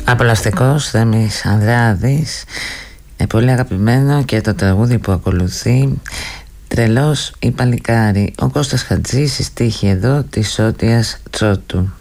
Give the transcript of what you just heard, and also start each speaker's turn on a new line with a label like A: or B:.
A: Απολαυστικός Θέμης Ανδρεάδης, πολύ αγαπημένο, και το τραγούδι που ακολουθεί, Τρελός ή Παλικάρι, ο Κώστας Χατζής, στη στίχη εδώ της Σώτιας Τσότου.